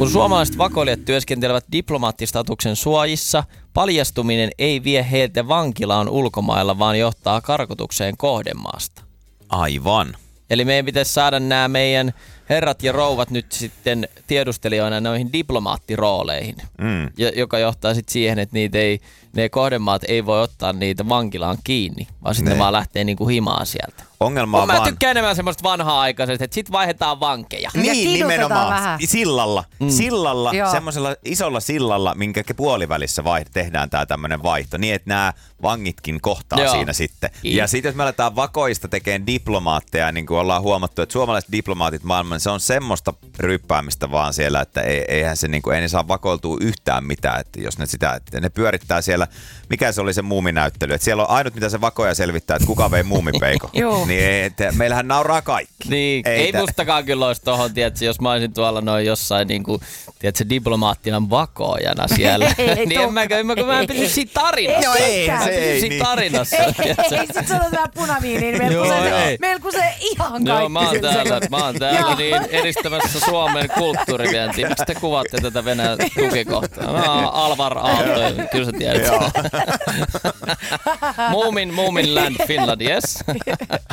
Kun suomalaiset vakoilijat työskentelevät diplomaattistatuksen suojissa, paljastuminen ei vie heiltä vankilaan ulkomailla, vaan johtaa karkotukseen kohdemaasta. Aivan. Eli meidän pitäisi saada nämä meidän herrat ja rouvat nyt sitten tiedustelijoina noihin diplomaattirooleihin, joka johtaa sitten siihen, että ne kohdemaat ei voi ottaa niitä vankilaan kiinni, vaan sitten vaan lähtee niinku himaan sieltä. Ongelma on mä tykkään enemmän semmoista vanhaa-aikaisesta, että sit vaihdetaan vankeja. Niin, nimenomaan. Vähän. Sillalla, semmoisella isolla sillalla, minkä puolivälissä tehdään tää tämmönen vaihto, niin että nämä vangitkin kohtaa siinä sitten. Ja sitten jos me aletaan vakoista tekemään diplomaatteja, niin kuin ollaan huomattu, että suomalaiset diplomaatit maailman, se on semmoista ryppäämistä vaan siellä, että eihän se niinku, ei ne saa vakoiltua yhtään mitään, että jos ne sitä, että ne pyörittää siellä, mikä se oli se muuminäyttely, että siellä on ainut mitä se vakoja selvittää, että kuka vei muumipeikon. Niin, meillähän nauraa kaikki. Niin, ei mustakaan kyllä olisi tohon, tiedätkö, jos mä olisin tuolla noin jossain niinku, tiedätkö, diplomaattina vakoojana siellä. Niin mä en pysy siinä tarinassa. Joo, ei siinä tarinassa. Ei, sit se on tää punaviini, niin meillä kusee ihan kaikki. Joo, mä oon täällä niin edistämässä Suomen kulttuurivientiä. Miksi te kuvaatte tätä Venäjän tukikohtaa? Alvar Aalto, kyllä sä tiedät. Moomin Land Finland, yes.